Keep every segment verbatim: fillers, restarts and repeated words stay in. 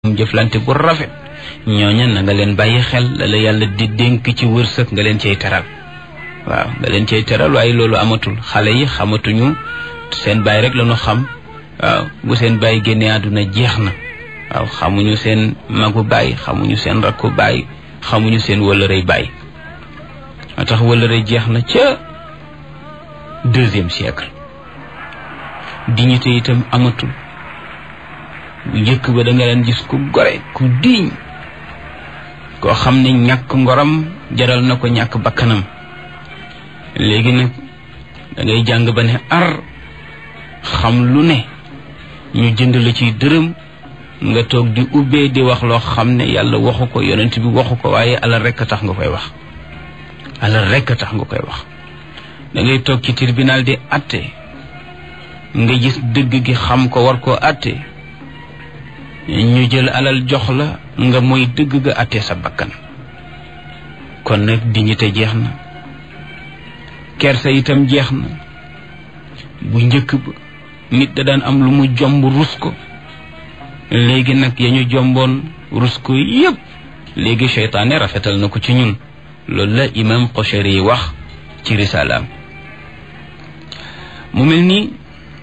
jëflante bu rafet ñooña na nga leen bàyyi xel la la yàlla di dénk ci wërsëg nga leen cay teral waaw nga leen cay teral waaye loolu amatul xale yi xamatuñu seen baay rek lañu xam waaw bu seen baay génnee àdduna jeex na waaw xamuñu seen magu baay xamuñu seen rakku baay xamuñu seen wëllërey baay a tax wëllërey jeex na ca deuxième siècle dignité itam amatul bu njëkk ba da nga leen gis ku gore ku diiñ koo xam ne ñàkk ngoram jaral na ko ñàkk bakkanam léegi nag da ngay jàng ba ne ar xam lu ne ñu jënd la ciy dërëm nga toog di ubbee di wax loo xam ne yàlla waxu ko yonent bi waxu ko waaye alal rekk a tax nga koy wax alal rekk a tax nga koy wax da ngay toog ci tribunal di atte nga gis dëgg gi xam ko war koo atte ñu jël alal jox la nga mooy dëgg ga àttee sa bakkan kon nag dignité jeex na kersa itam jeex na bu njëkk ba nit da daan am lu mu jomb rus ko léegi nag ya ñu jomboon rus ko yépp léegi seytaane rafetal na ko ci ñun loolu la imam Qushayri yi wax ci risalaam mu mel ni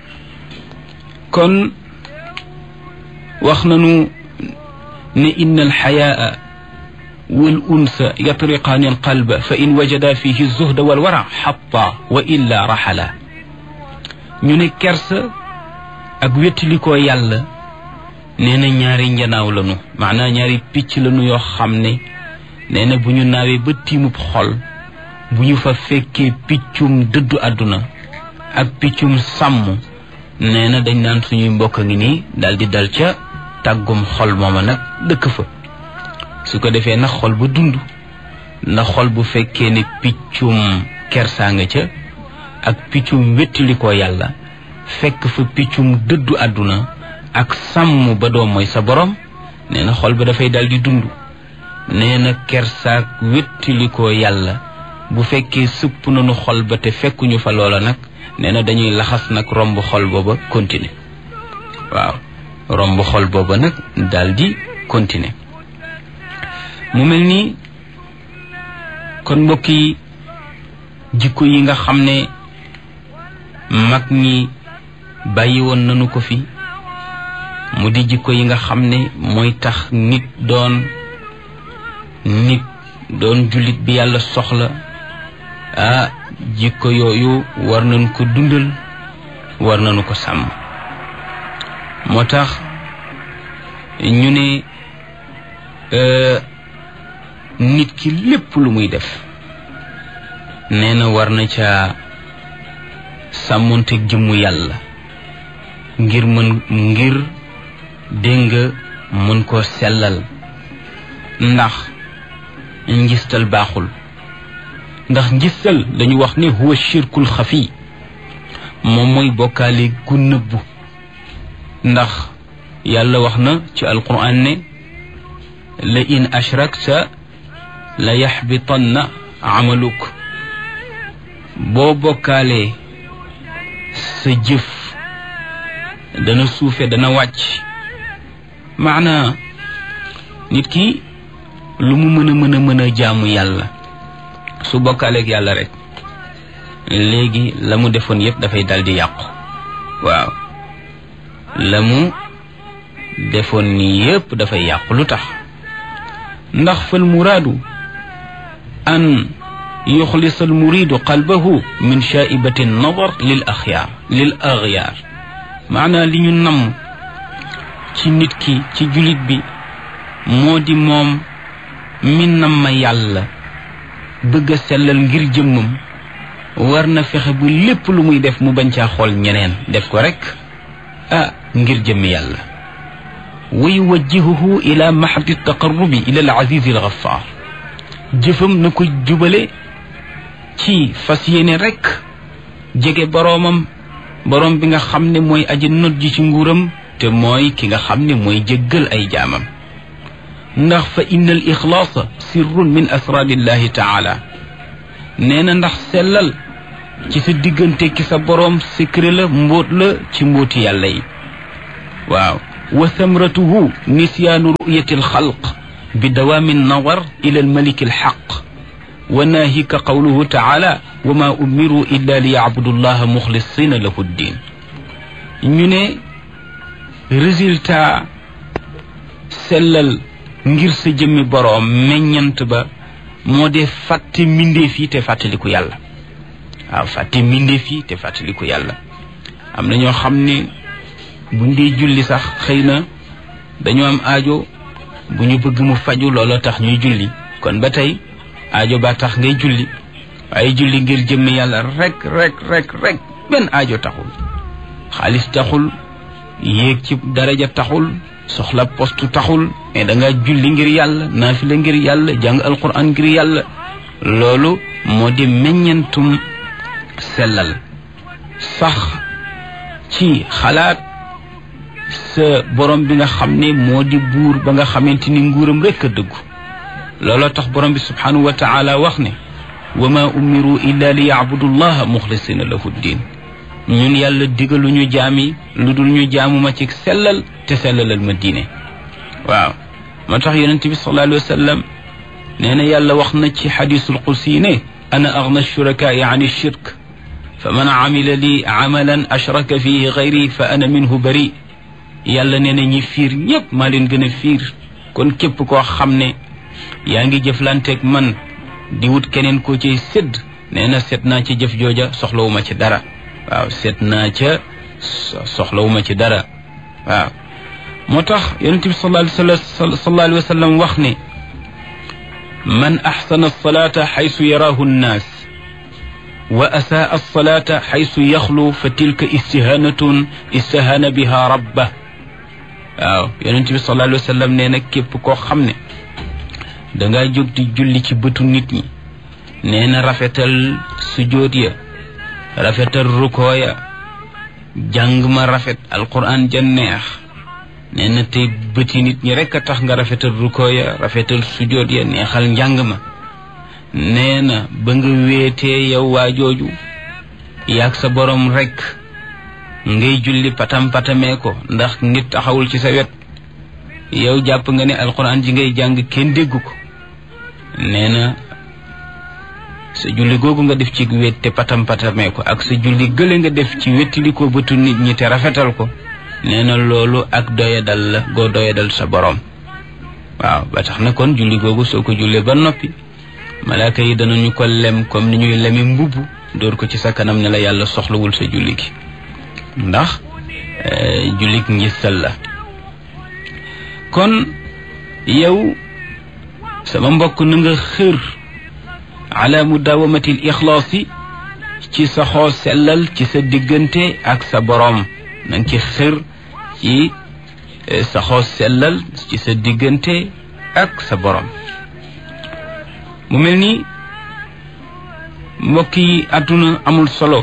kon wax nanu ne inna alxayaa wal unsa yatriqaani alqalba fa in wajada fihi zuhda wal wara xatta wa illa raxala ñu ne kersa ak wéttalikoo yàlla nee na ñaari njanaaw lanu maanaam ñaari picc lanu yoo xam ne nee na bu ñu naawee ba tiimub xol bu ñu fa fekkee piccum dëddu àdduna ak piccum sàmm nee na dañ naan suñuy mbokk a ngi nii daal di dal ca tàggum xol mooma nag dëkk fa su ko defee nag xol ba dund na xol bu fekkee ne piccum kersaa nga ca ak piccum wéttalikoo yàlla fekk fa piccum dëddu àdduna ak sàmm ba doom mooy sa borom nee na xol ba dafay dal di dund nee na kersaak wéttalikoo yàlla bu fekkee sëpp nañu xol ba te fekkuñu fa loola nag nee na dañuy laxas nag romb xol booba continuer waaw romb xol booba nag daal di continuer mu mel ni kon mbokk yi jikko yi nga xam ne mag ñi bàyyi woon nañu ko fi mu di jikko yi nga xam ne mooy tax nit doon nit doon jullit bi yàlla soxla ah jikko yooyu war nañu ko dundal war nañu ko sàmm moo tax ñu ne nit ki lépp lu muy def nee na war na ca sàmmonteeg jëmmu yàlla ngir mën ngir dégg nga mën koo sellal ndax njistal baaxul ndax njistal dañu wax ne huwa shirkul xafi moom mooy bokkaale gu nëbbu ndax yàlla wax na ci alquran ne la in ashrakta la yaxbitanna amaluk boo bokkaalee sa jëf dana suufe dana wàcc maana nit ki lu mu mën a mën a mën a jaamu yàlla su bokkaaleeg yàlla rek léegi la mu defoon yépp dafay daldi yàqu waaw la mu defoon ni yépp dafay yàqu lu tax ndax fal muraadu an yuxlisa al muridu qalbahu min shaa'ibati nadar lil axyaar lil axyaar maanaa li ñu namm ci nit ki ci jullit bi moo di moom mi namma yàlla bëgg a sellal ngir jëmmam war na fexe bu lépp lu muy def mu bañ caa xool ñeneen def ko rek ah ngir jëmmi yàlla wa yuwajjihuhu ila mahdi taqarrubi ila al azizi al ghaffar jëfam na ko jubale ci fas yéene rek jege boroomam boroom bi nga xam ne mooy aji not ji ci nguuram te mooy ki nga xam ne mooy jéggal ay jaamam ndax fa inna al ixlaasa sirrun min asrarillahi taala nee na ndax sellal ci sa diggante ki sa boroom secret la mbóot la ci mbóoti yàlla yi waaw wa thamratuhu nisyaanu ru'yati alxalq bi dawaami nawar ila almaliki alxaq wa naahika qawluhu taala wa ma umiru illa li yacbudu llaha muxlisina lahu ddin. ñu ne résultat sellal ngir sa jëmmi boroom meññant ba moo dee fàtte mbindeef yi te fàttaliku yàlla. waaw fàtte mbindeef yi te fàttaliku yàlla. am na ñoo xam ne buñ dee julli sax xëy na dañoo am aajo bu ñu bëgg mu faju looloo tax ñuy julli, kon ba tey aajo ba tax ngay julli, waaye julli ngir jëmmi yàlla rek rek rek rek benn aajo taxul. xaalis taxul, yéeg ci daraja taxul, soxla postu taxul, mais da nga julli ngir yàlla, naafila ngir yàlla, jàng alquran ngir yàlla. loolu moo di meññentum sellal. sax ci xalaat sa borom bi nga xam ne moo di buur ba nga xamante ni nguuram rekk a dëggu. looloo tax borom bi subhanahu wa taala wax ne wa ma umiru illa li yacbudu llaha muxlisina lahu ddin. ñun yàlla digaluñu jaami lu dul ñu jaamuma ci sellal te sellalal ma diine. waaw moo tax yonent bi sallallahu alayhi wa sallam nee na yàlla wax na ci xadisul qudsi ne ana agna shurakaai an shirk fa man amila li amalan ashraka fihi gayri fa ana minhu bari. yàlla nee na ñi fiir ñëpp maa leen gën a fiir. kon képp koo xam ne yaa ngi jëflanteeg man di wut keneen koo ciy sédd, nee na seet naa ci jëf jooja soxlawuma ci dara. waaw seet naa ca soxlawuma ci dara. waaw moo tax yonent bi sallallahu alayhi wa sallam wax ne man axsana alsalata xaysu yaraahu nnaas wa asaa alsalata xaysu yaxlu fa tilka istihanatun istahana biha rabba. waaw yonent bi sallallahu alayhi wa sallam nee na képp koo xam ne dangaa jóg di julli ci bëtu nit ñi, nee na rafetal sujóot ya, rafetal rukoo ya, jàng ma rafet, alquran ja neex. nee na tey bëti nit ñi rekk a tax nga rafetal rukoo ya, rafetal sujóot ya, neexal njàng ma. nee na ba nga wéetee yow waa jooju yaag sa borom rekk ngay julli patam patamee ko ndax nit taxawul ci sa wet, yow jàpp nga ne alquran ji ngay jàng kenn déggu ko. nee na sa julli googu nga def ci wét te patam patamee ko ak sa julli gële nga def ci wettili ko bëtu nit ñi te rafetal ko, nee na loolu ak doyadal la goo doyadal sa borom. waaw ba tax na kon julli googu soo ko jullee ba noppi malaaka yi danañu ko lem comme ni ñuy lemi mbubb dóor ko ci sa kanam ne la yàlla soxlawul sa julli gi, ndax jullik ngistal la. kon yow sama mbokk na nga xër ala mudawamati l ixlaasi ci saxoo sellal ci sa diggante ak sa boroom. na nga ci xër ci saxoo sellal ci sa diggante ak sa boroom. mu mel ni mbokk yi àdduna amul solo,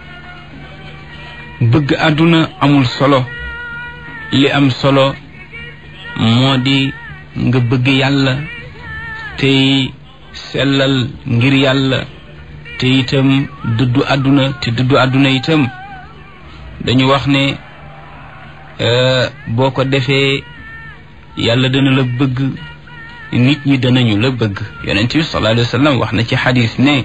bëgg àdduna amul solo. li am solo moo di nga bëgg yàlla tey sellal ngir yàlla te itam dëddu àdduna te dëddu àdduna itam dañu wax ne boo ko defee yàlla dana la bëgg, nit ñi danañu la bëgg. yonent bi sallallahu alayhi wa sallam wax na ci xadis ne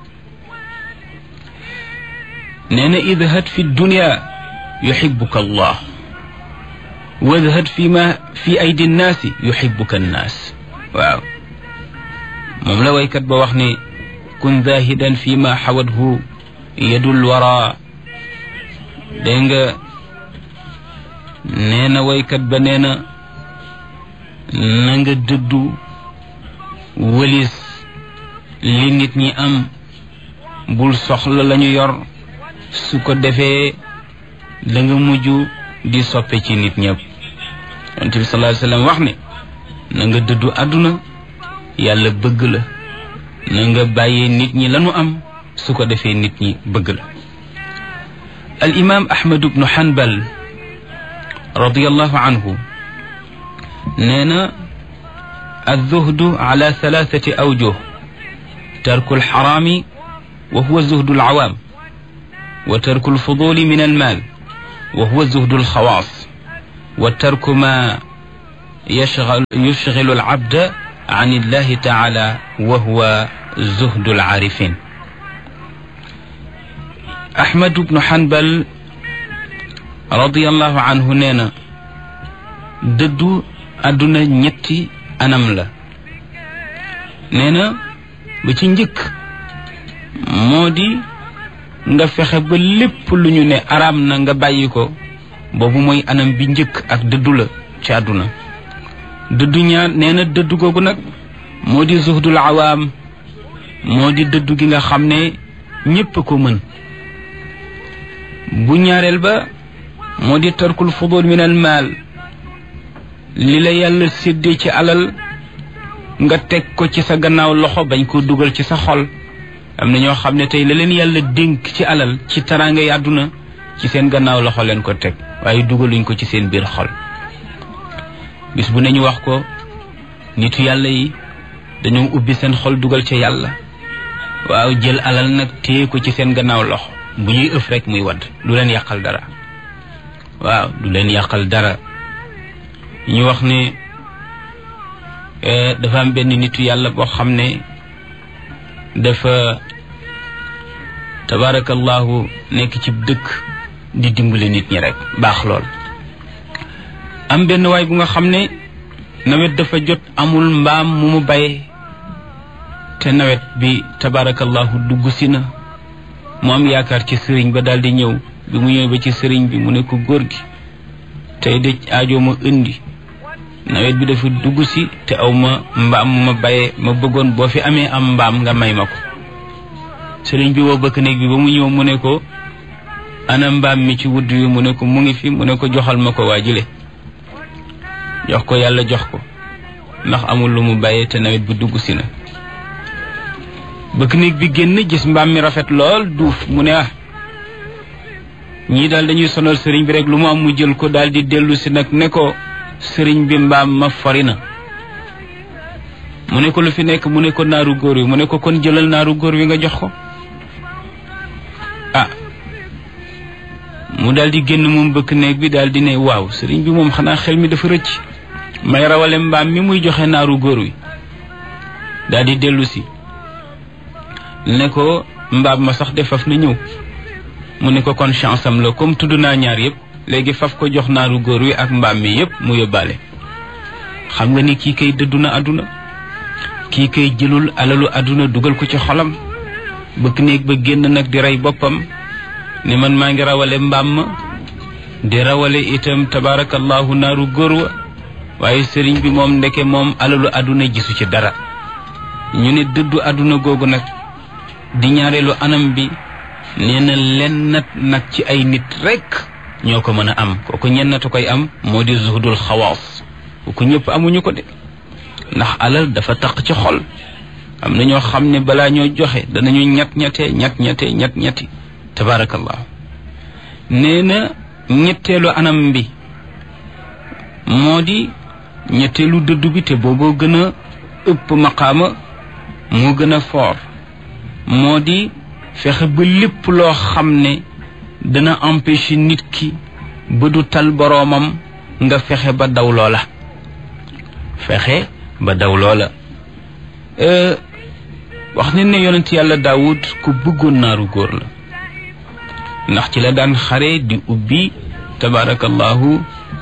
nee na idhad fi dunya yuhibbuka allah wadhad fi ma fi aydi nnaasi yuhibbuka nnaas. waaw moom la waykat ba wax ne kun zahidan fi ma xawadhu yadul wara. dégg nga nee na waykat ba nee na na nga dëddu wëlis li nit ñi am, bul soxla lañu yor, su ko defee da nga mujj di soppe ci nit ñëpp. yonent bi sallallahu alayhi wa sallam wax ne na nga dëddu àdduna yàlla bëgg la, na nga bàyyee nit ñi lañu am, su ko defee nit ñi bëgg la. al imam Ahmad ibnu Hanbal radiyallahu anhu nee na الزهد على ثلاثة أوجه: ترك الحرام وهو زهد العوام، وترك الفضول من المال وهو زهد الخواص، wa tarku ma yushghilu al-abda an illahi taala wa huwa zuhdu al-aarifin. Ahmad ibnu Hanbal radiyallahu anhu nee na dëddu àdduna ñetti anam la. nee na ba ci njëkk moo di nga fexe ba lépp lu ñu ne araam na nga bàyyi ko, boobu mooy anam bi njëkk ak dëddu la ci àdduna. dëddu ñaar nee na dëddu googu nag moo di zuhdul awaam, moo di dëddu gi nga xam ne ñépp ko mën. bu ñaareel ba moo di tarkul fudul min al maal, li la yàlla séddee ci alal nga teg ko ci sa gannaaw loxo, bañ ko dugal ci sa xol. am na ñoo xam ne tey la leen yàlla dénk ci alal ci taraanga yi àdduna ci seen gannaaw loxo leen ko teg, waaye dugaluñ ko ci seen biir xol. bis bu nañu wax ko nitu yàlla yi dañoo ubbi seen xol dugal ca yàlla, waaw jël alal nag téye ko ci seen gannaaw loxo, bu ñuy ëf rek muy wadd, du leen yàqal dara. waaw du leen yàqal dara. ñu wax ne dafa am benn nitu yàlla boo xam ne dafa tabarakallahu nekk ci dëkk di dimbali nit ñi rek, baax lool. am benn waay bu nga xam ne nawet dafa jot, amul mbaam mu mu bay, te nawet bi tabarakallahu dugg si na. mu am yaakaar ci sëriñ ba daal di ñëw. bi mu ñëw ba ci sëriñ bi mu ne ko góor gi tey de aajo ma indi, nawet bi dafa dugg si te aw ma mbaam mu ma bayee, ma bëggoon boo fi amee am mbaam nga may ma ko. sëriñ bi woo bëkk néeg bi ba mu ñëw mu ne ko ana mbaam mi ci wudd wi, mu ne ko mu ngi fi, mu ne ko joxal ma ko waa jile. jox ko yàlla jox ko, ndax amul lu mu bayee te nawet bi dugg si na. bëkk néeg bi génn gis mbaam mi rafet lool duuf, mu ne ah ñii daal dañuy sonal sëriñ bi rek, lu mu am mu jël ko. daal di dellu si nag ne ko sëriñ bi mbaam ma fori na. mu ne ko lu fi nekk, mu ne ko naaru góor wi, mu ne ko kon jëlal naaru góor wi nga jox ko. ah mu daal di génn moom bëkk néeg bi daal di ne waaw sëriñ bi moom xanaa xel mi dafa rëcc, may rawale mbaam mi muy joxe naaru góor wi. daal di dellu si ne ko mbaam ma sax de faf na ñëw. mu ne ko kon chance am la, comme tudd naa ñaar yëpp, léegi faf ko jox naaru góor wi ak mbaam mi yëpp mu yóbbaale. xam nga ni kii kay dëddu na àdduna, kii kay jëlul alalu àdduna dugal ko ci xolam. bëkk néeg ba génn nag di rey boppam ne man maa ngi rawale mbaam ma, di rawale itam tabarakallahu naaru góor wa, waaye sëriñ bi moom ndeke moom alalu àdduna gisu ci dara. ñu ne dëddu àdduna googu nag di ñaareelu anam bi, nee na lennat nag ci ay nit rek ñoo ko mën a am. kooku ñennatu koy am, moo di zuhdul xawaas. kooku ñëpp amuñu ko de, ndax alal dafa taq ci xol. am na ñoo xam ne balaa ñoo joxe danañu ñett ñettee ñett ñettee ñett ñetti tabarakallah. nee na ñetteelu anam bi moo di ñetteelu dëddu bi, te booboo gën a ëpp maqaama, moo gën a foor, moo di fexe ba lépp loo xam ne dana empêcher nit ki ba du tal boroomam, nga fexe ba daw loola. fexe ba daw loola. wax nañ ne yonent yàlla Daawud ku bëggoon naaru góor la, ndax ci la daan xare di ubbi tabarakallahu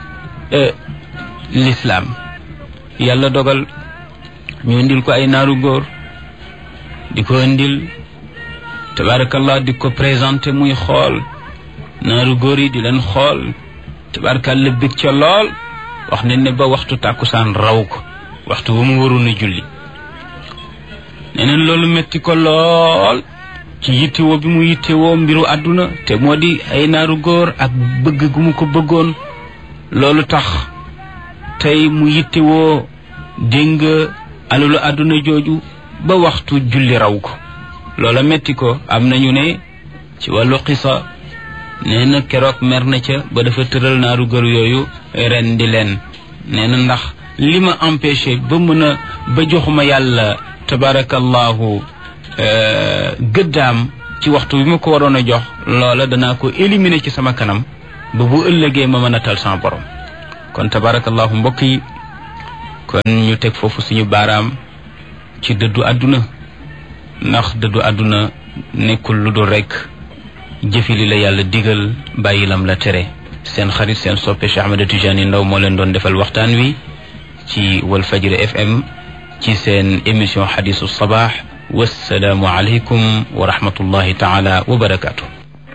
lislaam. yàlla dogal ñu indil ko ay naaru góor, di ko indil tabarakallah di ko présenté muy xool naaru góor yi di leen xool, tabarakallah bég ca lool. wax nañ ne ba waxtu tàkkusaan raw ko, waxtu bu mu waroon a julli. neneen loolu metti ko lool ci yittewoo bi mu yittewoo mbiru àdduna, te moo di ay naaru góor ak bëgg gu mu ko bëggoon. loolu tax tey mu yittewoo dégg nga alalu àdduna jooju ba waxtu julli raw ko. loola metti ko. am nañu ne ci wàllu xisa, nee na keroog mer na ca ba dafa tëral naaru góor yooyu ren di leen. nee na ndax li ma empêché ba mën a ba joxuma yàlla tabarakallahu gëddaam ci waxtu bi ma ko waroon a jox, loola danaa ko éliminer ci sama kanam ba bu ëllëgee ma mën a tal sama borom. kon tabarakallahu mbokk yi kon ñu teg foofu suñu baaraam ci dëddu àdduna ndax dëddu àdduna nekkul lu dul rek jëfi li la yàlla digal bàyyi lam la tere. seen xarit seen soppe Cheikh Ahmed Tidiane Ndao moo leen doon defal waxtaan wi ci Walfajri F M ci seen émission xadisu sabaax wassalaamu aleykum wa rahmatullahi taala wa barakaatu.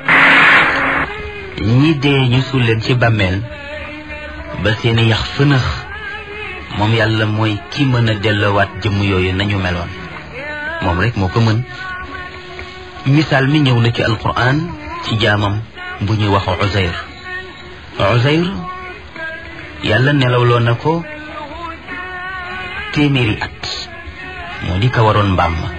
ñi dee ñu suul leen ci bàmmeel ba seeni yax fënax moom yàlla mooy ki mën a dellowaat jëmm yooyu nañu meloon moom rek moo ko mën. misaal mi ñëw na ci alquran ci jaamam bu ñuy wax Uzayr Uzayr yàlla nelawloo na ko téeméeri at moo di ka waroon mbaam ma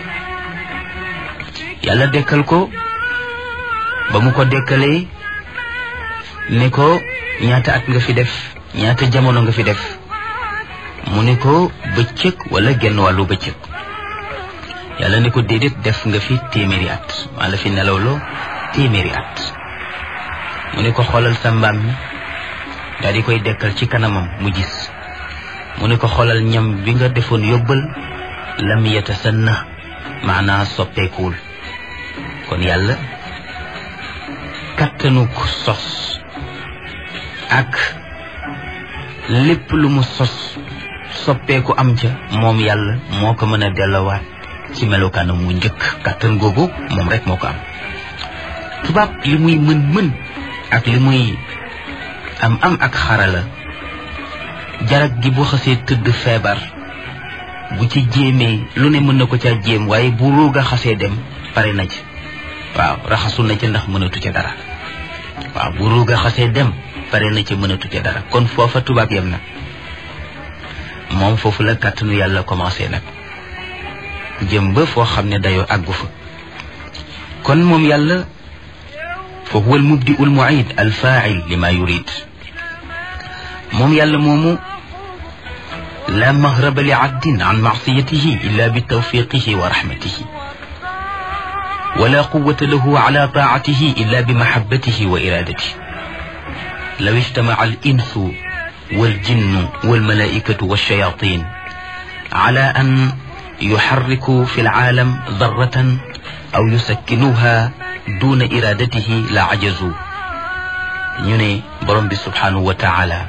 yàlla dekkal ko ba mu ko dekkalee ne ko ñaata at nga fi def ñaata jamono nga fi def mu ne ko bëccëg wala genn wàllu bëccëg yàlla ne ko déedéet def nga fi téeméeri at maa la fi nelawloo téeméeri at mu ne ko xoolal sa mbaam mi daal di koy dekkal ci kanamam mu gis mu ne ko xoolal ñam bi nga defoon yóbbal lam yatasanna maanaa soppeekuwul. kon yàlla kattanuk sos ak lépp lu mu sos soppeeku am ca moom yàlla moo ko mën a dellowaat ci melokaanam mu njëkk kattan googu moom rek moo ko am. tubaab li muy mën mën ak li muy am am ak xarala jarag gi bu xasee tëdd feebar bu ci jéemee lu ne mën na ko caa jéem waaye bu ruuga xasee dem pare na ci waaw raxasul na ci ndax mënatu ca dara waaw bu ruuga xasee dem pare na ci mënatu ca dara kon foofa tubaab yem na moom foofu la kàttanu yàlla commencé nag jëm ba foo xam ne dayoo àggu fa. kon moom yàlla fa huwa al mubdi al mu'id al fa'il lima yurid moom yàlla moomu la mahraba li abdin an maasiyatihi illa bi tawfiqihi wa rahmatihi wala quwwata lahu ala taatihi illa bi mahabbatihi wa iradatihi law ijtamaca al insu wal jinnu wal malaikatu walshayatin ala an yuharriku fi alcaalam darratan aw yusakkinuha duna iradatihi la ajazu. ñu ne borom bi subhanahu wa taala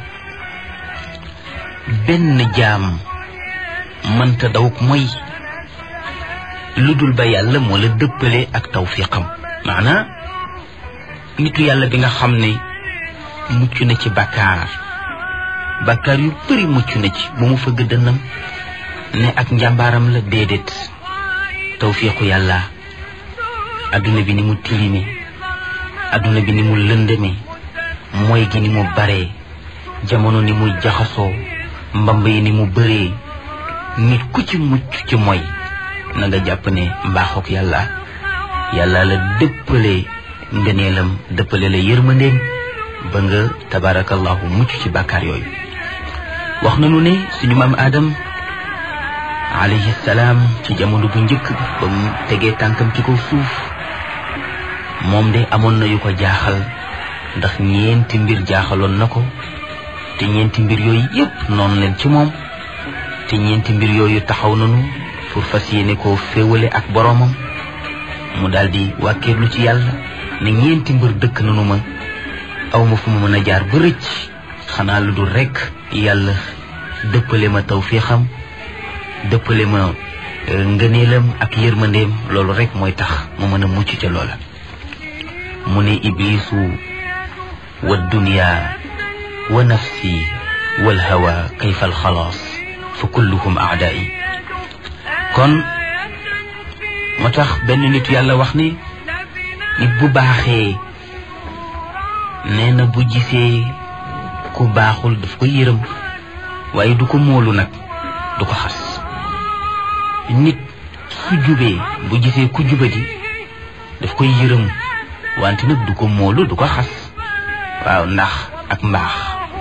benn jaam mënta dawuk mooy lu dul ba yàlla moo la dëppale ak tawfiqam. maanaa nitu yàlla bi nga xam ne mucc na ci bakkaar bakkaar yu bëri mucc na ci bu mu fëgg dënnam ne ak njàmbaaram la déedéet tawfiqu yàlla. adduna bi ni mu tilime adduna bi ni mu lëndëme mooy gi ni mu baree jamono ni mu jaxasoo mbamb yi ni mu bëree nit ku ci mucc ci mooy na nga jàpp ne mbaaxook yàlla yàlla la dëppale ngëneelam dëppale la yërmandeem ba nga tabarakallahu mucc ci bàkkaar yooyu. wax nañu ne suñu maam Adam alayhi salaam ci jamono bu njëkk ba mu tegee tànkam ci kaw suuf moom de amoon na yu ko jaaxal ndax ñeenti mbir jaaxaloon na ko te ñeenti mbir yooyu yépp noonu leen ci moom te ñeenti mbir yooyu taxaw nañu pour fas yéene koo féewale ak boroomam mu daldi wàkkeerlu ci yàlla ne ñeenti mbir dëkk nañu ma aw ma fu ma mën a jaar ba rëcc xanaa lu dul rekk yàlla dëppale ma tawfiixam dëppale ma ngëneelam ak yërmandeem loolu rekk mooy tax mu mën a mucc ca loola. mu ne iblisu wa dunya wa nafsi wal hawa kayfa al xalaas fa kulluhum aadaa'i. kon moo tax benn nit yàlla wax ni nit bu baaxee nee na bu gisee ku baaxul daf ko yërëm waaye du ko móolu nag du ko xas. nit su jubee bu gisee ku jubadi daf koy yërëm wante nag du ko móolu du ko xas. waaw ndax ak mbaax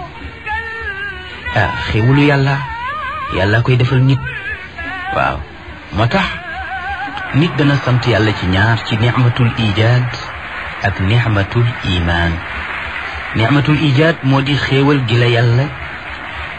ah xéwalu yàlla yàlla koy defal nit. waaw moo tax nit dana sant yàlla ci ñaar ci ni'matul ijaad ak ni'matul imaan. ni'matul ijaad moo di xéewal gi la yàlla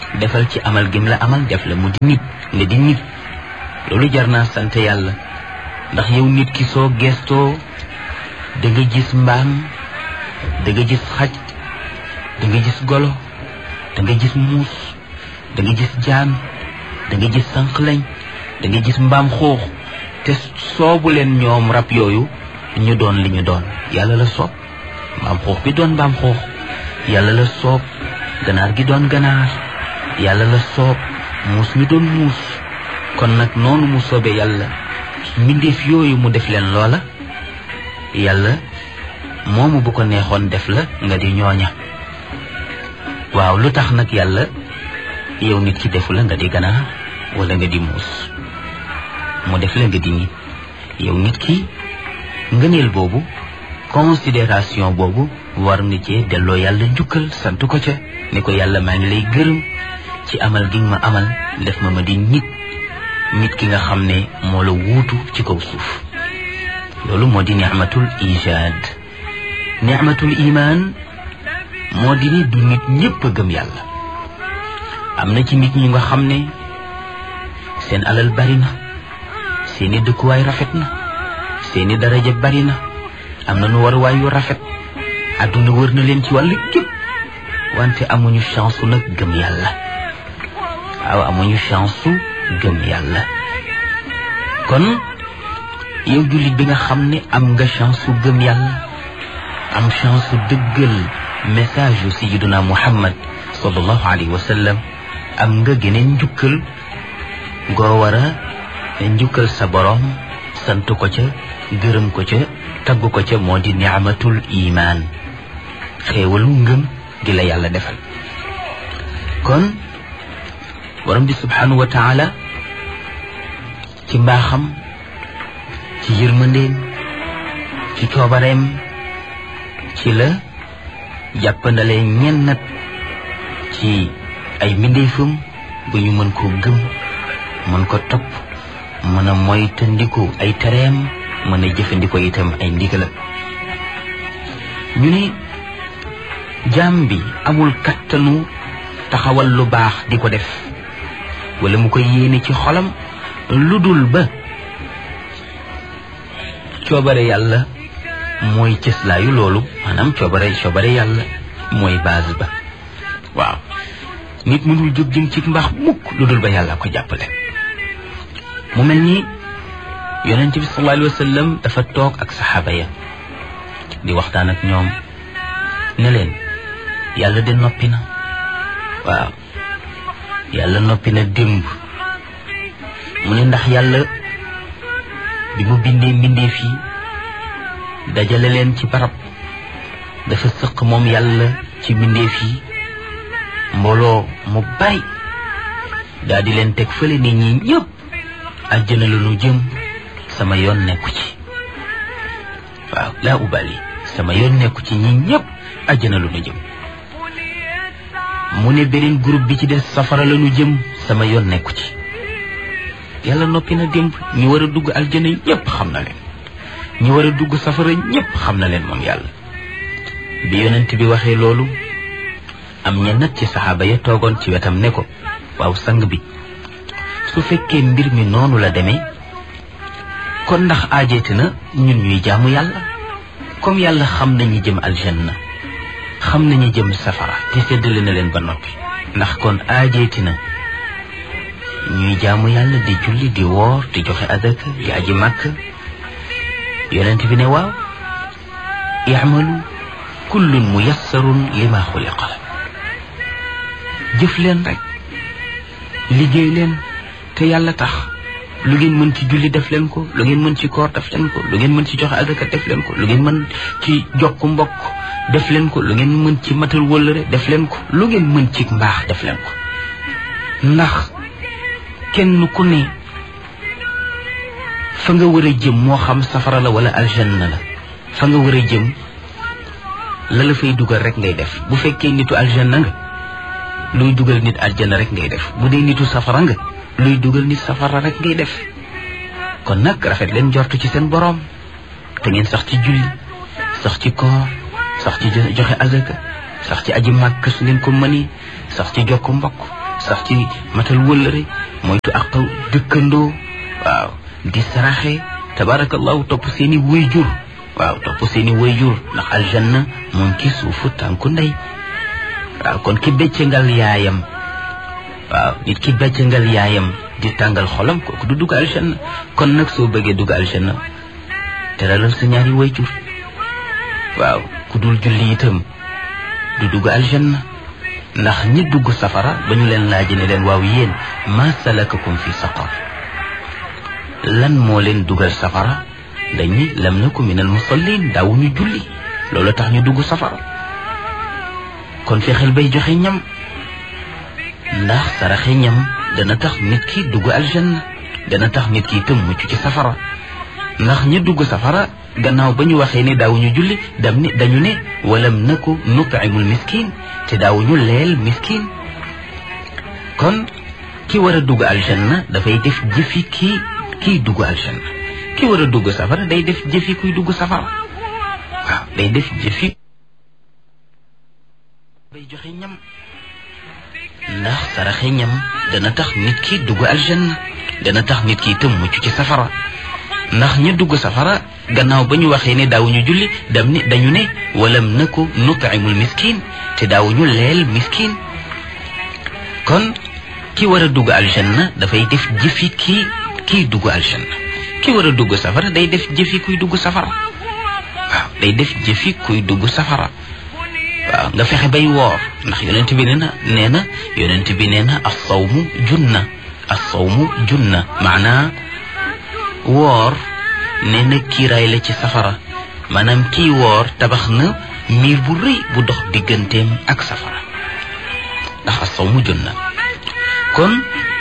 defal ci amal gim la amal def la mu di nit nga di nit loolu jar naa sant yàlla ndax yow nit ki soo gestoo da nga gis mbaam da nga gis xaj da nga gis golo da nga gis muus da nga gis jaan da nga gis sànqlañ da nga gis mbaam xuux te soobu leen ñoom rab yooyu ñu doon li ñu doon yàlla la soob mbaam xuux bi doon mbaam xuux yàlla la soob ganaar gi doon ganaar yàlla la soob muus mi doon muus kon nag noonu mu soobee yàlla mbindeef yooyu mu def leen loola yàlla moomu bu ko neexoon def la nga di ñooña waaw lu tax nag yàlla yow nit ki defu la nga di ganaar wala nga di muus mu def la nga di nit yow nit ki ngëneel boobu considération boobu war nga cee delloo yàlla njukkal sant ko ca ni ko yàlla maa ngi lay gërëm ci amal gi ma amal def ma ma di nit nit ki nga xam ne moo la wuutu ci kaw suuf loolu moo di ni'matul ijaad ni'matul iman moo di ni du nit ñëpp a gëm yàlla am na ci nit ñi nga xam ne seen alal bari na seeni dëkkuwaay rafet na seeni daraja bari na am na nu waruwaay yu rafet àdduna wër na leen ci wàllu képp wante amuñu chance su nag gëm yàlla waaw amuñu chance su gëm yàlla kon yow jullit bi nga xam ne am nga chance su gëm yàlla am chance su dëggal message yu sayyiduna Muhammad sallallahu alayhi wa sallam am nga geneen njukkal goo war a njukkal sa borom sant ko ca gërëm ko ca tagg ko ca moo di ni'matul iman xéewalu ngëm gi la yàlla defal kon borom bi subhanahu wa taala ci mbaaxam ci yërmandeem ci coobareem ci la jàppandale ñennat ci ay mbindeefam ba ñu mën koo gëm mën ko topp mën a moytandiku ay tereem mën a jëfandikoo itam ay ndigalam ñu ne jaam bi amul kattanu taxawal lu baax di ko def wala mu koy yéene ci xolam lu dul ba coobare yàlla mooy cëslaayu loolu maanaam coobare coobare yàlla mooy base ba waaw nit mënul jóg jëm ci mbaax mukk lu dul ba yàlla ko jàppale mu mel ni yonent bi sallallahu alayhi wa sallam dafa toog ak saxaaba ya di waxtaan ak ñoom ne leen yàlla de noppi na waaw yàlla noppi na démb mu ne ndax yàlla bi mu bindee mbindee fii dajale leen ci barab dafa sëq moom yàlla ci mbindee fii mbooloo mu bari daa di leen teg fële ne ñi ñëpp àjjana la ñu jëm sama yoon nekku ci waaw laa ubali sama yoon nekku ci ñi ñëpp àjjana la ñu jëm mu ne beneen groupe bi ci des safara la ñu jëm sama yoon nekku ci yàlla noppi na démb ñi war a dugg aljana ñëpp xam na leen ñi war a dugg safara ñëpp xam na leen moom yàlla bi yonent bi waxee loolu am ñenn ci saxaaba ya toogoon ci wetam ne ko waaw sang bi su fekkee mbir mi noonu la demee kon ndax aajeeti na ñun ñuy jaamu yàlla comme yàlla xam nañu jëm aljanna xam nañu jëm safara te séddale na leen ba noppi ndax kon aajeeti na ñuy jaamu yàlla di julli di woor di joxe adaka di aji màkk yonent bi ne waaw i'malu kullun muyassarun lima xuliqa la jëf leen rek liggéey leen te yàlla tax lu ngeen mën ci julli def leen ko lu ngeen mën ci koor def leen ko lu ngeen mën ci joxe adaka def leen ko lu ngeen mën ci jokk mbokk def leen ko lu ngeen mën ci matal wëllëre def leen ko lu ngeen mën ci mbaax def leen ko ndax kenn ku ne fa nga war a jëm moo xam safara la wala aljanna la fa nga war a jëm la la fay dugal rek ngay def bu fekkee nitu aljanna nga luy dugal nit aljanna rek ngay def bu dee nitu safara nga luy dugal nit safara rek ngay def kon nag rafet leen jortu ci seen boroom te ngeen sax ci julli sax ci koor sax ci joxe azaka sax ci aji màkk su ngeen ko mëni sax ci jokk mbokk sax ci matal wëllëre moytu ak dëkkandoo waaw di saraxe tabarakallahu topp seeni wayjur waaw topp seeni wayjur ndax aljanna moom ki suufu tànku ndey waaw kon ki beccangal yaayam waaw nit ki beccangal yaayam di tàngal xolam kooku du dugg aljanna kon nag soo bëggee dugg aljanna teralal sa ñaari wayjur waaw ku dul julli itam du dugg aljanna ndax ñi dugg safara ba ñu leen laaj ne leen waaw yéen ma salakakum fi saqar lan moo leen dugal safara dañuy lam naku minal musallin daawuñu julli loolu tax ñu dugg safara kon fexeel bay joxe ñam ndax saraxe ñam dana tax nit ki dugg aljanna dana tax nit ki itam mucc ci safara ndax ñi dugg safara gannaaw ba ñu waxee ne daawuñu julli dam ni dañu ne walam naku nut'imul miskin te daawuñu leel miskin kon ki war a dugg aljanna dafay def jëfi kii kii dugg aljanna ki war a dugg safara day def jëfi kuy dugg safara waaw day def jëfi bay joxe ñam ndax saraxe ñam dana tax nit ki dugg aljanna dana tax nit ki itam mucc ci safara ndax ñi dugg safara gannaaw ba ñu waxee ne daawuñu julli dam ni dañu ne walam naku nut'imul miskin te daawuñu leel miskin kon ki war a dugg aljanna dafay def jëfi kii kii dugg aljanna ki war a dugg safara day def jëfi kuy dugg safara waaw day def jëfi kuy dugg safara waaw nga fexe bay woor ndax yonent bi nee na nee na yonent bi nee na as-sawmu junna as-sawmu junna maanaa woor nee na kiiraay la ci safara maanaam kii woor tabax na miir bu rëy bu dox digganteem ak safara ndax as-sawmu junna kon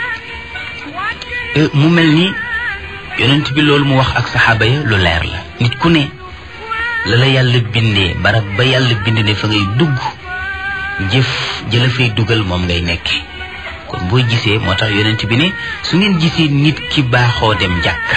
mu mel ni yonent bi loolu mu wax ak saxaaba ya lu leer la nit ku ne la la yàlla bindee barab ba yàlla bind ne fa ngay dugg jëf jëla fay dugal moom ngay nekke kon boo gisee moo tax yonent bi ne su ngeen gisee nit ki baaxoo dem jàkka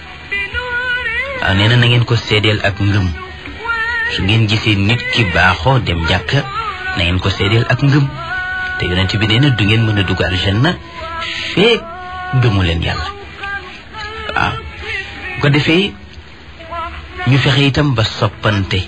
waaw nee na na ngeen ko seedeel ak ngëm su ngeen gisee nit ki baaxoo dem jàkka na ngeen ko seedeel ak ngëm te yonent bi nee na du ngeen mën a dugg aljanna fekk gëmu leen yàlla waaw bu ko defee ñu fexe itam ba soppante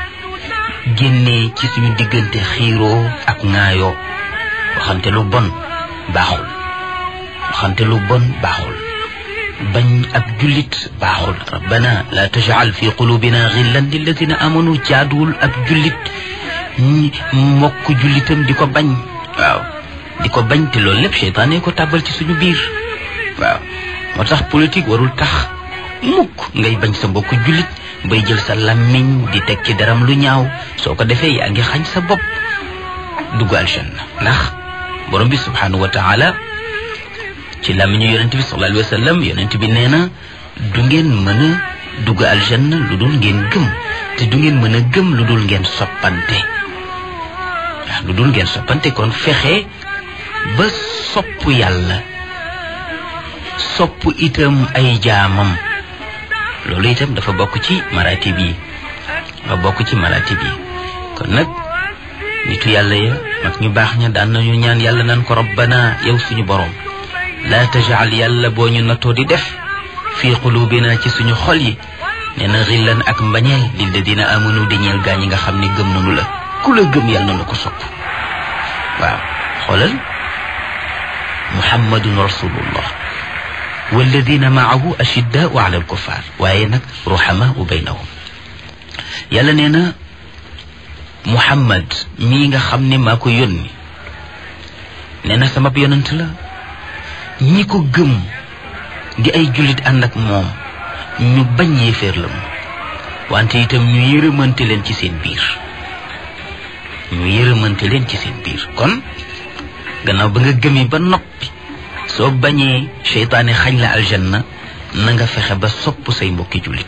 génnee ci suñu diggante xiiroo ak ŋaayoo waxante lu bon baaxul waxante lu bon baaxul bañ ab jullit baaxul rabbana la tajal fi qulubina ghillan lilladina amanu jaaduwul ab jullit ñi mbokk jullitam di ko bañ waaw di ko bañ te loolu lépp seytaane ko tàbbal ci suñu biir waaw moo tax politique warul tax mukk ngay bañ sa mbokk jullit bay jël sa làmmiñ di teg ci daram lu ñaaw soo ko defee yaa ngi xañ sa bopp dugg aljanna ndax borom bi subhanahu wa taala ci làmmiñu yonent bi sallallahu alayhi wa sallam yonent bi nee na du ngeen mën a dugg aljanna lu dul ngeen gëm te du ngeen mën a gëm lu dul ngeen soppante waaw lu dul ngeen soppante kon fexe ba sopp yàlla sopp itam ay jaamam loolu itam dafa bokk ci maratib yi dafa bokk ci maratib yi kon nag nitu yàlla ya mag ñu baax ña daan nañu ñaan yàlla naan ko rabbana yow suñu borom laa tajal yàlla boo ñu nattoo di def fii qulubina ci suñu xol yi nee na xillan ak mbañeel lilladina amanu di ñeel gaa ñi nga xam ne gëm nañu la ku la gëm yàlla na ko sopp waaw xoolal muhammadun rasulullah walladina maahu ashiddaau ala alkuffar waaye nag ruhamaau baynahum yàlla nee na muhammad mii nga xam ne maa ko yónni nee na sama yonent la ñi ko gëm di ay jullit ànd ak moom ñu bañ yéeféer la mu wante itam ñu yërëmante leen ci seen biir ñu yërëmante leen ci seen biir kon gannaaw ba nga gëmee ba noppi soo bañee seytaane xañ la aljanna na nga fexe ba sopp say mbokki jullit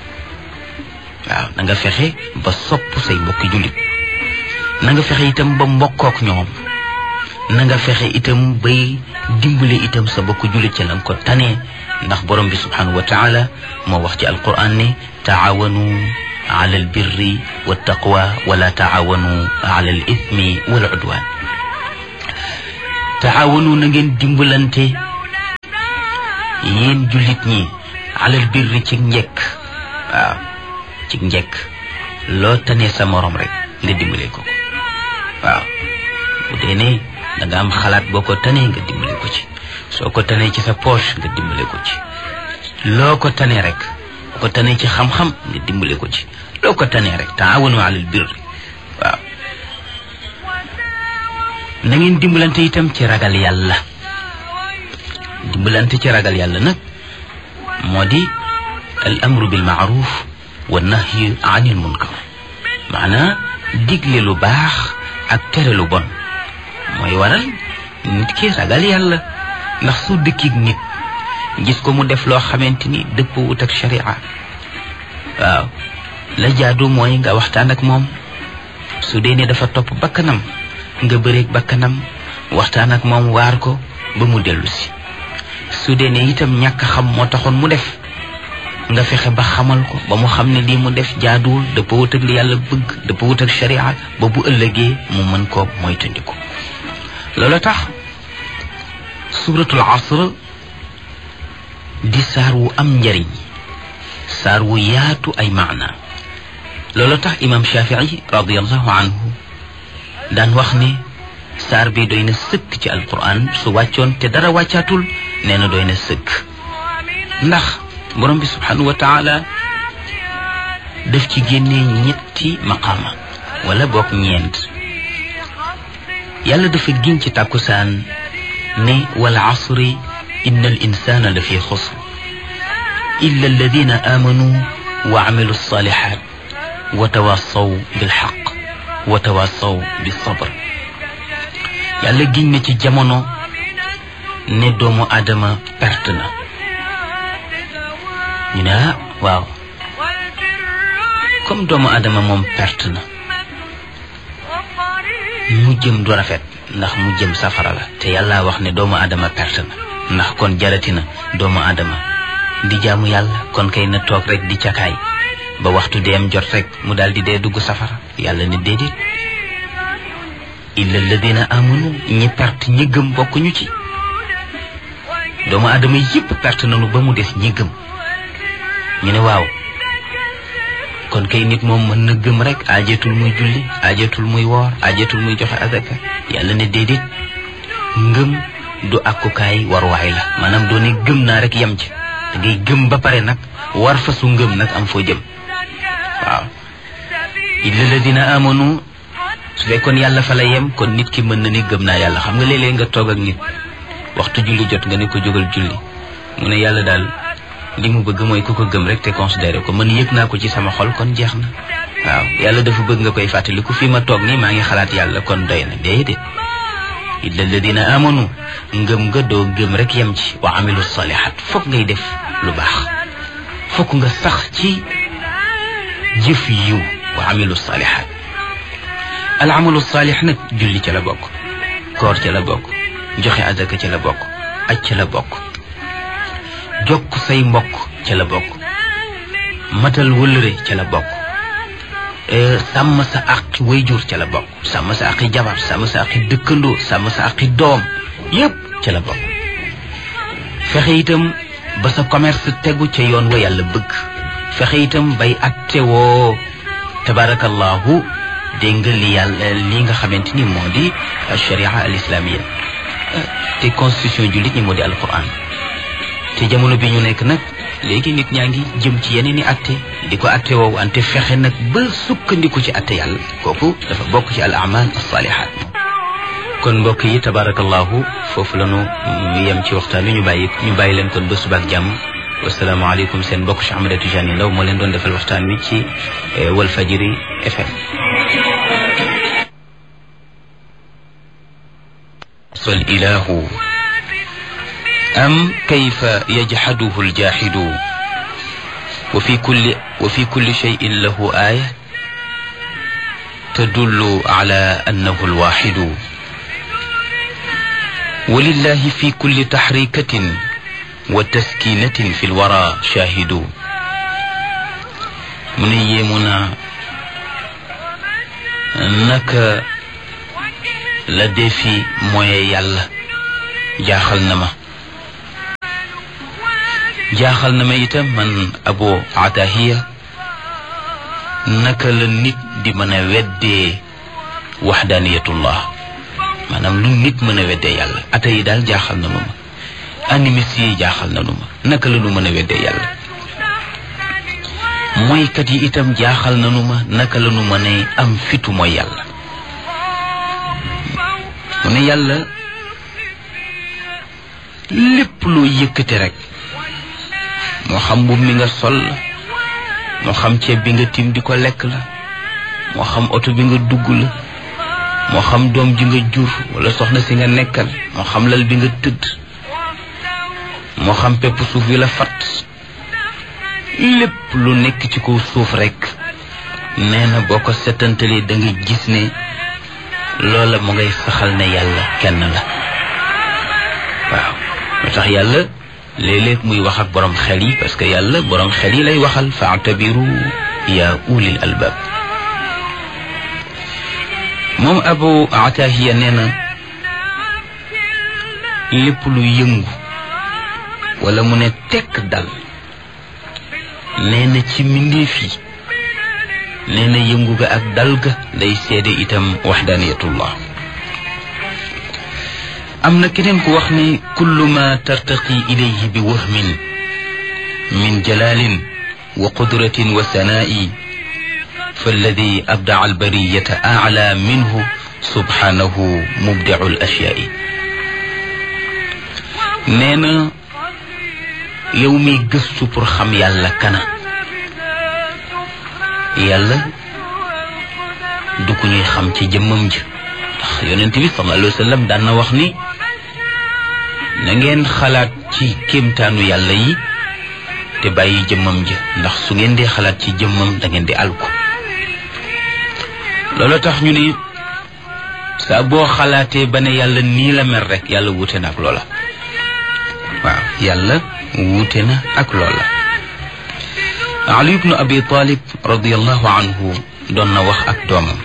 waaw na nga fexe ba sopp say mbokki jullit na nga fexe itam ba mbokkook ñoom na nga fexe itam bay dimbale itam sa mbokki jullit ca lan ko tanee ndax borom bi subhanahu wa taala moo wax ci alquran ne taawanu ala albirri wattaqwa wala taawanu ala al ithmi wal udwan taawanu na ngeen dimbalante yéen jullit ñi alal birri ci njekk waaw ci njekk loo tane sa morom rek nga dimbale ko waaw bu dee ne da nga am xalaat boo ko tanee nga dimbale ko ci soo ko tanee ci sa poche nga dimbale ko ci loo ko tanee rek boo ko tanee ci xam-xam nga dimbale ko ci loo ko tanee rek taawanu alal birri waaw na ngeen dimbalante itam ci ragal yàlla dimbalante ci ragal yàlla nag moo di al amru bil maaruf wa nahyi anil munkar maanaa digle lu baax ak tere lu bon mooy waral nit ki ragal yàlla ndax su dëkkig nit gis ko mu def loo xamante ni dëppwut ak sharia waaw la jaadu mooy nga waxtaan ak moom su dee ne dafa topp bakkanam nga bëreeg bakkanam waxtaan ak moom waar ko ba mu dellu si su dee ne itam ñàkk xam moo taxoon mu def nga fexe ba xamal ko ba mu xam ne lii mu def jaaduwul dafa wut ak li yàlla bëgg dafa wut ak sharia ba bu ëllëgee mu mën koo moytandiku loolu tax suratul asr di saar wu am njariñ saar wu yaatu ay maana loolu tax imam Shafii radiallahu anhu daan wax ne saar bi doy na sëkk ci alquran su wàccoon te dara wàccaatul nee na doy na sëkk ndax borom bi subhanahu wa taala daf ci génnee ñetti maqaama wala boog ñeent yàlla dafa giñ ci tàkkusaan ne wal asri inna al insana la fi xusr illa alladina amanu wa amilu salihat wa tawassaw bil haqq wa tawassaw bis sabr yàlla giñ na ci jamono ne doomu aadama perte na ñu ne ah waaw comme doomu aadama moom perte na mu jëm du rafet ndax mu jëm safara la te yàlla wax ne doomu aadama perte na ndax kon jarati na doomu aadama di jaamu yàlla kon kay na toog rek di cakaay ba waxtu deem jot rek mu daal di dee dugg safara yàlla ne déedéet illa alladina amanu ñi perte ñi gëm bokkuñu ci doomu aadama yépp perte nañu ba mu des ñi gëm ñu ne waaw kon kay nit moom mën na gëm rek aajeetul muy julli aajeetul muy woor aajeetul muy joxe azaka yàlla ne déedéet ngëm du akkukaay waruwaay la maanaam doo ne gëm naa rek yem ci da ngay gëm ba pare nag war fa su ngëm nag am foo jëm waaw illa alladina amanu su fekkoon yàlla fa la yem kon nit ki mën na ni gëm naa yàlla xam nga léeg-léeg nga toog ak nit waxtu julli jot nga ne ko jógal julli mu ne yàlla daal li mu bëgg mooy ku ko gëm rek te considéré ko man yëg naa ko ci sama xol kon jeex na waaw yàlla dafa bëgg nga koy fàttali ku fi ma toog nii maa ngi xalaat yàlla kon doy na déedéet illa alladina amanu ngëm nga doo gëm rek yem ci wa amilu salihat fokk ngay def lu baax fokk nga sax ci jëf yiw wa amilu salihat al amalu salih nag julli ca la bokk koor ca la bokk joxe azaka ca la bokk aj ca la bokk jokk say mbokk ca la bokk matal wëllëre ca la bokk sàmm sa àqi wayjur ca la bokk sàmm sa àqi jabar sàmm sa àqi dëkkandoo sàmm sa àqi doom yépp ca la bokk fexe itam ba sa commerce tegu ca yoon wa yàlla bëgg fexe itam bay atte woo tabarakallahu dégg nga li yàlla li nga xamante ni moo di sharia al islamia te constitution jullit ñi moo di alquran te jamono bi ñu nekk nag léegi nit ñaa ngi jëm ci yeneen i atte di ko atte woowu ante fexe nag ba sukkandiku ci atte yàlla kooku dafa bokk ci al amal as-salihat kon mbokk yi tabarakallahu foofu la ñu yem ci waxtaan wi ñu bàyyi ñu bàyyi leen kon ba suba ak jàmm wasalaamaaleykum seen mbokk Cheikh Ahmed Tidiane Ndao moo leen doon defal waxtaan wi ci Walfadjri F M فالإله أم كيف يجحده الجاحد وفي كل وفي كل شيء له آية تدل على أنه الواحد ولله في كل تحريكة وتسكينة في الورى شاهد من يمنا نك la defi mooy yàlla jaaxal na ma jaaxal na ma itam man Abu Atahiya naka la nit di mën a weddee waxdaaniyatullah maanaam lu nit mën a weddee yàlla ata yi daal jaaxal na ma animiste yi jaaxal na nu ma naka la nu mën a weddee yàlla mooykat yi itam jaaxal na nu ma naka la nu mën a am fitu mooy yàlla mu ne yàlla lépp loo yëkkate rek moo xam mbubb mi nga sol la moo xam ceeb bi nga tim di ko lekk la moo xam oto bi nga dugg la moo xam doom ji nga jur wala soxna si nga nekkal moo xam lal bi nga tëdd moo xam pepp suuf bi la fat lépp lu nekk ci kaw suuf rek nee na boo ko setantalee da nga gis ne loola mu ngay saxal ne yàlla kenn la waaw moo tax yàlla léeg-léeg muy wax ak borom xel yi parce que yàlla borom xel yi lay waxal fa'tabiru ya ulil albab moom Abu Atahiya nee na lépp lu yëngu wala mu ne tekk dal nee na ci mbindeef yi nee na yëngu ga ak dal ga day seede itam waxdaaniyatullah am na keneen ku wax ni kullu ma tartaqi ilayhi bi wahmin min jalalin wa qudratin wa sanaa'i فالذي أبدع البرية أعلى منه سبحانه مبدع الأشياء نينا يومي قصو برخم يالا كنا يالا دوكو ñuy xam ci jëmmam ji tax yonent bi sallallahu alayhi wasallam daan na wax ni na ngeen xalaat ci kéemtaanu yàlla yi te bàyyi jëmmam ji ndax su ngeen di xalaat ci jëmmam da ngeen di alku loolu tax ñu ni sa boo xalaatee ba ne yàlla nii la mel rek yàlla wuute na ak loola waaw yàlla wuute na ak loola Ali ibn Abi Talib radiyallahu anhu doon na wax ak doomam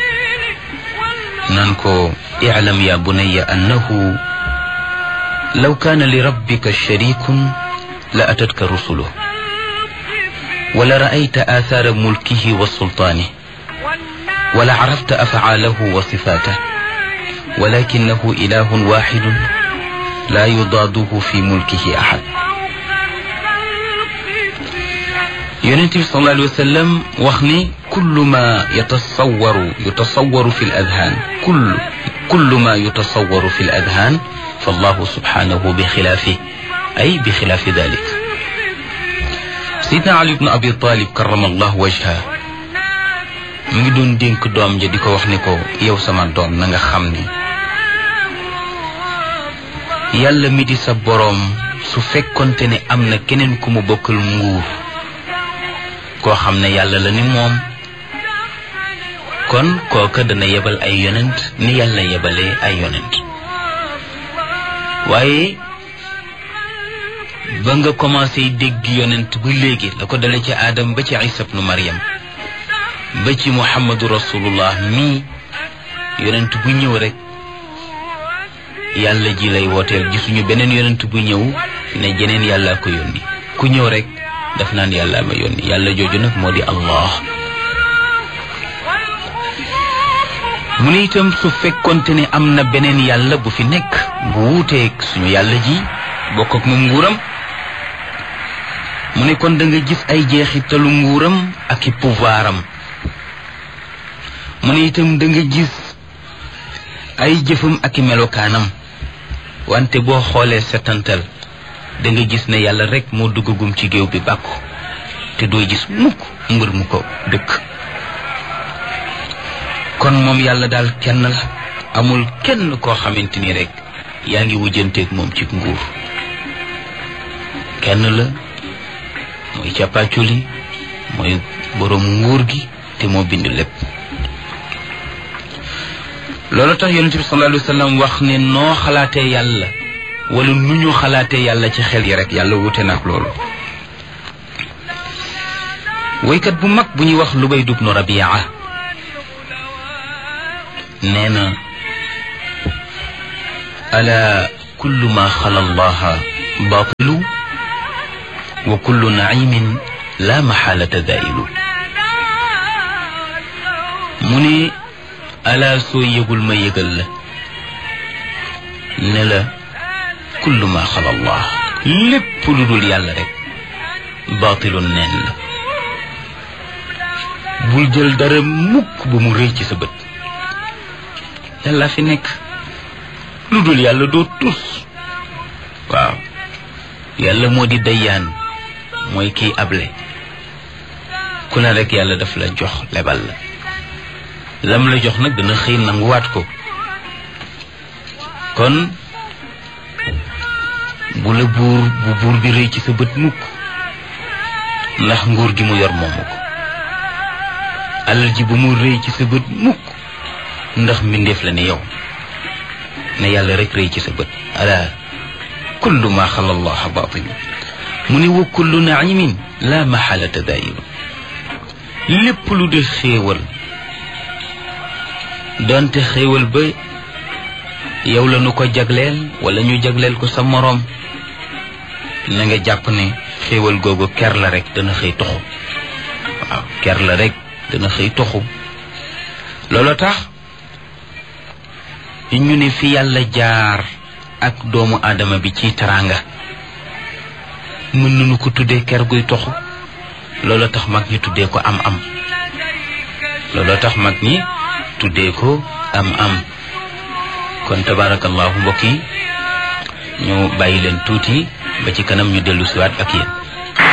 naan ko i'lam ya bunayya annahu law kaana li rabbika sharikun la atatka rusuluhu wa la ra'ayta athara mulkihi wa sultanihi ولا عرفت أفعاله وصفاته ولكنه إله واحد لا يضاده في ملكه أحد يونتي صلى الله عليه وسلم وخني كل ما يتصور يتصور في الأذهان كل كل ما يتصور في الأذهان فالله سبحانه بخلافه أي بخلاف ذلك سيدنا علي بن أبي طالب كرم الله وجهه mi ngi doon dénk doom ja di ko wax ni ko yow sama doom na nga xam ni yàlla mi di sa boroom su fekkonte ne am na keneen ku mu bokkal nguur koo xam ne yàlla la ni moom kon kooka dana yebal ay yonent ni yàlla yebalee ay yonent waaye ba nga commencé dégg yonent ba léegi la ko dale ci Aadam ba ci Isa ibnu Maryam ba ci Muhammadu Rasulullah mi yonent bu ñëw rek yàlla ji lay wooteel gisuñu beneen yonent bu ñëw ne jeneen yàlla ko yónni ku ñëw rek daf naan yàlla ma yónni yàlla jooju nag moo di Allah mu ne itam su fekkonte ne am na beneen yàlla bu fi nekk bu wuuteeg suñu yàlla ji bokk ak moom nguuram mu ne kon da nga gis ay jeexitalu nguuram ak i pouvoiram mu ne itam da nga gis ay jëfam ak i melokaanam wante boo xoolee setantal da nga gis ne yàlla rek moo duggagum ci géew bi bàkku te doo gis mukk mbër mu ko dëkk kon moom yàlla daal kenn la amul kenn koo xamante ni rek yaa ngi wujjanteeg moom ci nguur kenn la mooy càppaaculi mooy boroom nguur gi te moo bind lépp loolu tax yonent bi sallallahu alayhi wa sallam wax ne noo xalaatee yàlla wala nu ñu xalaatee yàlla ci xel yi rek yàlla wute na ak loolu waykat bu mag bu ñuy wax Lubayd ibn Rabia nee na ala kullu ma xala allaha batilu wa kullu naimin la maxaalata dailu mu ne ala soo yëgul ma yëgal la ne la kullu ma xala allah lépp lu dul yàlla rek baatilun neen la bul jël dara mukk ba mu rëy ci sa bët yàlla fi nekk lu dul yàlla doo tus waaw yàlla moo di dayyaan mooy kiy able ku ne rek yàlla daf la jox lebal la lam la jox nag dana xëy nanguwaat ko kon bu la buur bu buur bi rëy ci sa bët mukk ndax nguur gi mu yor moomu ko alal ji bu mu rëy ci sa bët mukk ndax mbindeef la ne yow ne yàlla rek rëy ci sa bët ala kullu ma xala allah batil mu ne wa kullu naimin la maxalata dairu lépp lu di xéewal doonte xéewal ba yow la nu ko jagleel wala ñu jagleel ko sa moroom na nga jàpp ne xéewal googu ker la rek dana xëy toxu waaw ker la rek dana xëy toxu loolu tax ñu ne fi yàlla jaar ak doomu aadama bi ci teraanga mën nañu ko tuddee ker guy toxu loolu tax mag ñi tuddee ko am am loolu tax mag ñi tuddee ko am am kon tabarakallahu mbokk yi ñu bàyyi leen tuuti ba ci kanam ñu dellu siwaat ak yéen